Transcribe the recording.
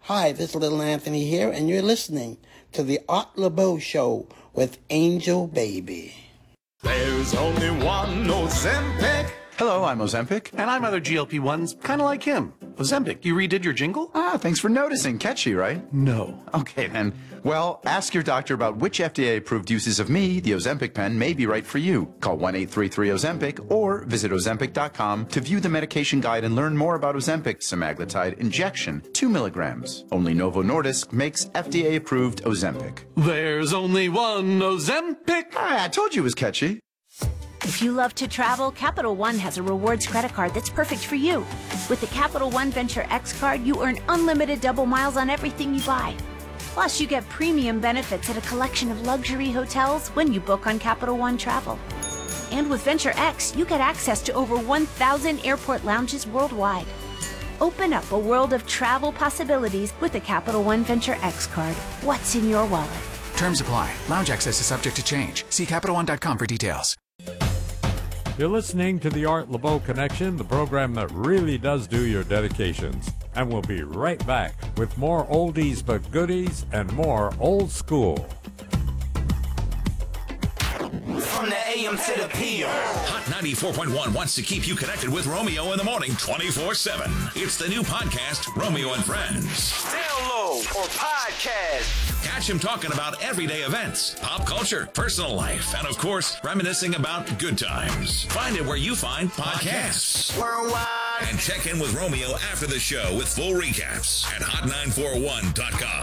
Hi, this is Little Anthony here, and you're listening to the Art LeBeau Show with Angel Baby. There's only one Ozempic. Hello, I'm Ozempic. And I'm other GLP-1s, kind of like him. Ozempic, you redid your jingle? Thanks for noticing. Catchy, right? No. Okay, then. Well, ask your doctor about which FDA-approved uses of me, the Ozempic pen, may be right for you. Call 1-833-OZEMPIC or visit Ozempic.com to view the medication guide and learn more about Ozempic semaglutide injection, 2 milligrams. Only Novo Nordisk makes FDA-approved Ozempic. There's only one Ozempic. I told you it was catchy. If you love to travel, Capital One has a rewards credit card that's perfect for you. With the Capital One Venture X card, you earn unlimited double miles on everything you buy. Plus, you get premium benefits at a collection of luxury hotels when you book on Capital One Travel. And with Venture X, you get access to over 1,000 airport lounges worldwide. Open up a world of travel possibilities with the Capital One Venture X card. What's in your wallet? Terms apply. Lounge access is subject to change. See CapitalOne.com for details. You're listening to the Art LeBeau Connection, the program that really does do your dedications. And we'll be right back with more oldies but goodies and more old school. From the AM to the PM. Hot 94.1 wants to keep you connected with Romeo in the morning 24/7. It's the new podcast, Romeo and Friends. Download or podcast. Catch him talking about everyday events, pop culture, personal life, and of course, reminiscing about good times. Find it where you find podcasts. Worldwide. And check in with Romeo after the show with full recaps at hot941.com.